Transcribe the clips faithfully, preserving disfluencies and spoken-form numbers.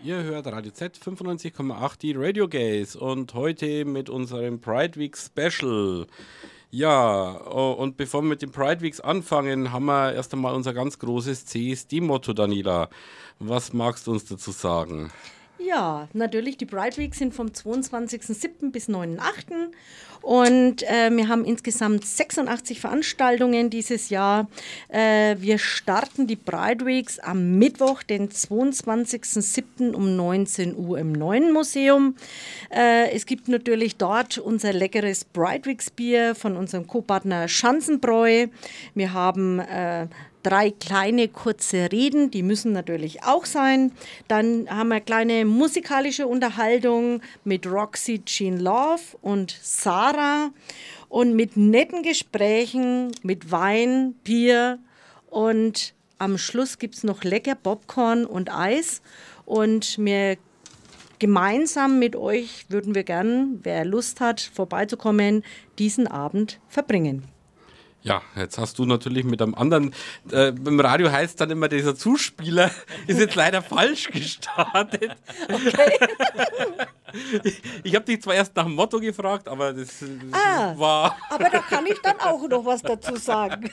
Ihr hört Radio Z fünfundneunzig Komma acht, die Radio Gays, und heute mit unserem Pride Week Special. Ja, oh, und bevor wir mit den Pride Weeks anfangen, haben wir erst einmal unser ganz großes C S D-Motto, Daniela. Was magst du uns dazu sagen? Ja, natürlich, die Pride Weeks sind vom zweiundzwanzigsten siebten bis neunten achten und äh, wir haben insgesamt sechsundachtzig Veranstaltungen dieses Jahr. Äh, wir starten die Pride Weeks am Mittwoch, den zweiundzwanzigsten siebten um neunzehn Uhr im Neuen Museum. Äh, es gibt natürlich dort unser leckeres Pride Weeks Bier von unserem Co-Partner Schanzenbräu. Wir haben äh, drei kleine kurze Reden, die müssen natürlich auch sein. Dann haben wir kleine musikalische Unterhaltung mit Roxy Jean Love und Sarah und mit netten Gesprächen, mit Wein, Bier, und am Schluss gibt es noch lecker Popcorn und Eis, und wir gemeinsam mit euch würden wir gern, wer Lust hat, vorbeizukommen, diesen Abend verbringen. Ja, jetzt hast du natürlich mit einem anderen, äh, im Radio heißt dann immer, dieser Zuspieler ist jetzt leider falsch gestartet. Okay. Ich, ich habe dich zwar erst nach dem Motto gefragt, aber das, das ah, war... aber da kann ich dann auch noch was dazu sagen.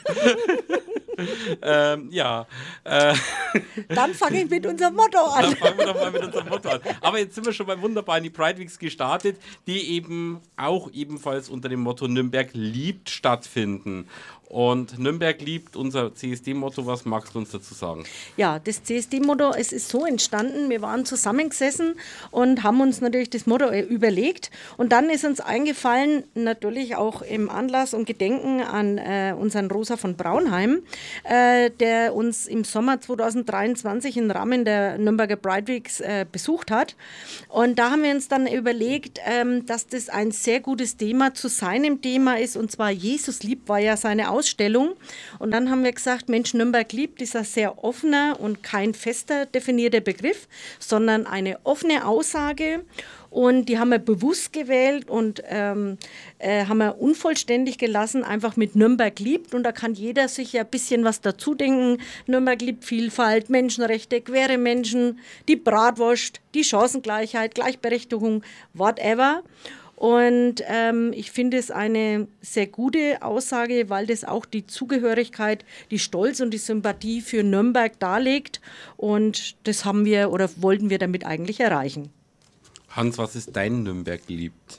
ähm, ja. Äh, dann fange ich mit unserem Motto an. Dann fangen wir doch mal mit unserem Motto an. Aber jetzt sind wir schon mal wunderbar in die Pride Weeks gestartet, die eben auch ebenfalls unter dem Motto Nürnberg liebt stattfinden. Und Nürnberg liebt, unser C S D-Motto. Was magst du uns dazu sagen? Ja, das C S D-Motto, es ist so entstanden, wir waren zusammengesessen und haben uns natürlich das Motto überlegt. Und dann ist uns eingefallen, natürlich auch im Anlass und Gedenken an äh, unseren Rosa von Braunheim, äh, der uns im Sommer zweitausenddreiundzwanzig im Rahmen der Nürnberger Pride Weeks äh, besucht hat. Und da haben wir uns dann überlegt, ähm, dass das ein sehr gutes Thema zu seinem Thema ist. Und zwar Jesus liebt war ja seine Ausstellung. Und dann haben wir gesagt, Mensch, Nürnberg liebt ist ein sehr offener und kein fester definierter Begriff, sondern eine offene Aussage. Und die haben wir bewusst gewählt und ähm, äh, haben wir unvollständig gelassen, einfach mit Nürnberg liebt. Und da kann jeder sich ein bisschen was dazu denken. Nürnberg liebt Vielfalt, Menschenrechte, queere Menschen, die Bratwurst, die Chancengleichheit, Gleichberechtigung, whatever. Und ähm, ich finde es eine sehr gute Aussage, weil das auch die Zugehörigkeit, die Stolz und die Sympathie für Nürnberg darlegt. Und das haben wir oder wollten wir damit eigentlich erreichen. Hans, was ist dein Nürnberg liebt?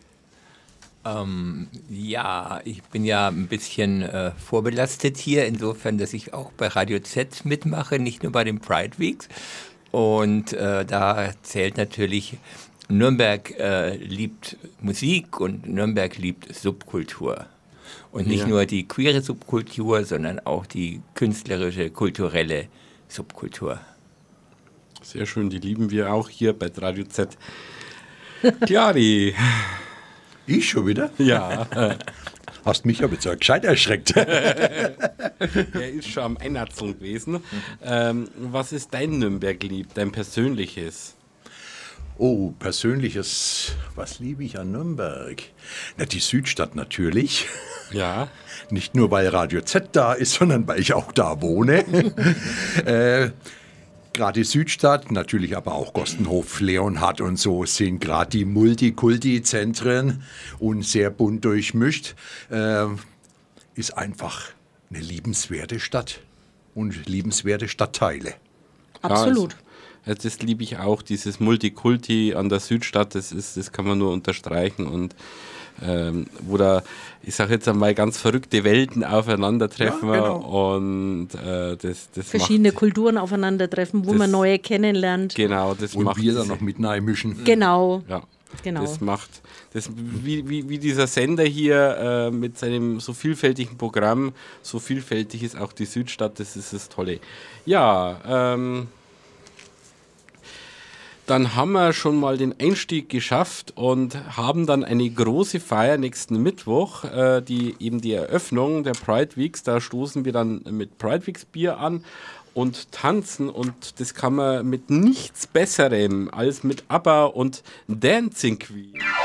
Ähm, ja, ich bin ja ein bisschen äh, vorbelastet hier, insofern, dass ich auch bei Radio Z mitmache, nicht nur bei den Pride Weeks. Und äh, da zählt natürlich... Nürnberg äh, liebt Musik und Nürnberg liebt Subkultur. Und nicht ja. nur die queere Subkultur, sondern auch die künstlerische, kulturelle Subkultur. Sehr schön, die lieben wir auch hier bei Radio Z. Clari. Ich schon wieder? Ja. Hast mich aber jetzt gescheit erschreckt. Er ist schon am Einatzeln gewesen. Ähm, was ist dein Nürnberg lieb, dein persönliches? Oh, persönliches, was liebe ich an Nürnberg? Na, die Südstadt natürlich. Ja. Nicht nur, weil Radio Z da ist, sondern weil ich auch da wohne. äh, gerade die Südstadt, natürlich aber auch Gostenhof, Leonhard und so sind gerade die Multikulti-Zentren und sehr bunt durchmischt. Äh, ist einfach eine liebenswerte Stadt und liebenswerte Stadtteile. Absolut. Ja, das liebe ich auch, dieses Multikulti an der Südstadt, das, ist, das kann man nur unterstreichen. Und ähm, wo da, ich sage jetzt einmal, ganz verrückte Welten aufeinandertreffen. Ja, genau. Und äh, das, das verschiedene macht, Kulturen aufeinandertreffen, wo das, man neue kennenlernt. Genau, das und macht. Und wir dann noch mit mischen. Genau. Ja. Genau. Das macht, das, wie, wie, wie dieser Sender hier äh, mit seinem so vielfältigen Programm, so vielfältig ist auch die Südstadt, das ist das Tolle. Ja, ähm, dann haben wir schon mal den Einstieg geschafft und haben dann eine große Feier nächsten Mittwoch, äh, die eben die Eröffnung der Pride Weeks. Da stoßen wir dann mit Pride Weeks Bier an und tanzen, und das kann man mit nichts Besserem als mit ABBA und Dancing Queen.